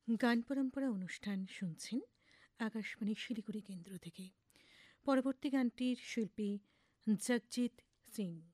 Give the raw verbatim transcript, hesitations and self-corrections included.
গান পরম্পরা অনুষ্ঠান শুনছেন আকাশবাণী শিলিগুড়ি কেন্দ্র থেকে। পরবর্তী গানটির শিল্পী জগজিৎ সিং।